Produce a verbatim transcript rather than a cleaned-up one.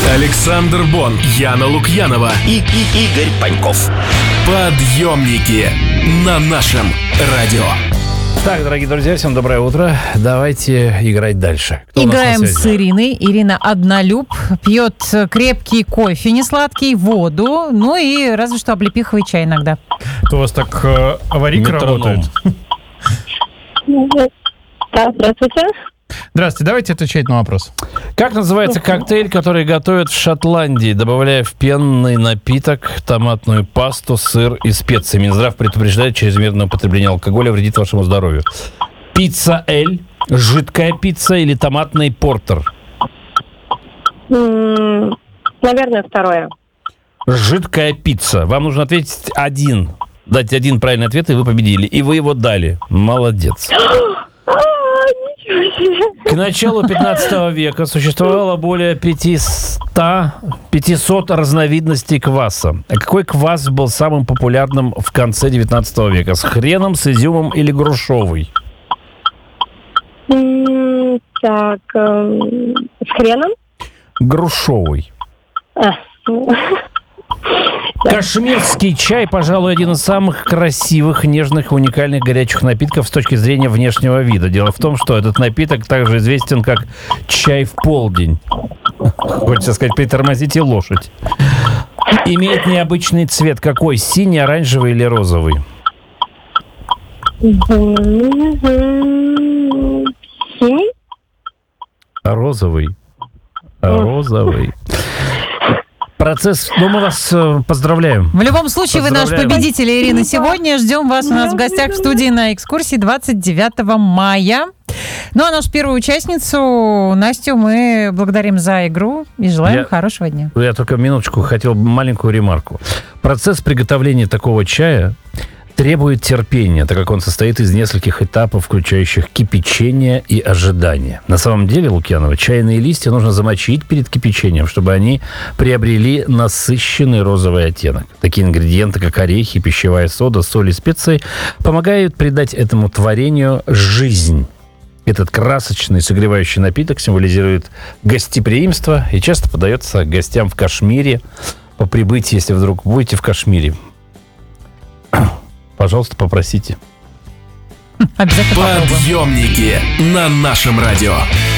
Александр Бон, Яна Лукьянова и, и Игорь Паньков. Подъемники на нашем радио. Так, дорогие друзья, всем доброе утро. Давайте играть дальше. Кто Играем с Ириной. Ирина однолюб, пьет крепкий кофе, несладкий, воду, ну и разве что облепиховый чай иногда. Это у вас так э, аварийка работает? Да, здравствуйте. Здравствуйте, давайте отвечать на вопрос. Как называется коктейль, который готовят в Шотландии, добавляя в пенный напиток томатную пасту, сыр и специи? Минздрав предупреждает, чрезмерное употребление алкоголя вредит вашему здоровью. Пицца Эль, жидкая пицца или томатный портер? М-м, наверное, второе. Жидкая пицца. Вам нужно ответить один. Дать один правильный ответ, и вы победили. И вы его дали. Молодец. К началу пятнадцатого века существовало более пятисот разновидностей кваса. А какой квас был самым популярным в конце девятнадцатого века? С хреном, с изюмом или грушовый? М, Так, э, с хреном? Грушовый. А, ну, Кашмирский чай, пожалуй, один из самых красивых, нежных и уникальных горячих напитков с точки зрения внешнего вида. Дело в том, что этот напиток также известен как чай в полдень. Хочется сказать, притормозите лошадь. Имеет необычный цвет. Какой? Синий, оранжевый или розовый? Синий? Розовый. Розовый. Процесс, ну, мы вас э, поздравляем. В любом случае, вы наш победитель, Ирина. Сегодня ждем вас у нас в гостях в студии на экскурсии двадцать девятого мая. Ну, а нашу первую участницу, Настю, мы благодарим за игру и желаем Я... хорошего дня. Я только минуточку хотел маленькую ремарку. Процесс приготовления такого чая требует терпения, так как он состоит из нескольких этапов, включающих кипячение и ожидание. На самом деле, Лукьянова, чайные листья нужно замочить перед кипячением, чтобы они приобрели насыщенный розовый оттенок. Такие ингредиенты, как орехи, пищевая сода, соль и специи, помогают придать этому творению жизнь. Этот красочный согревающий напиток символизирует гостеприимство и часто подается гостям в Кашмире по прибытии, если вдруг будете в Кашмире. Пожалуйста, попросите. Обязательно попробуем. Подъемники на нашем радио.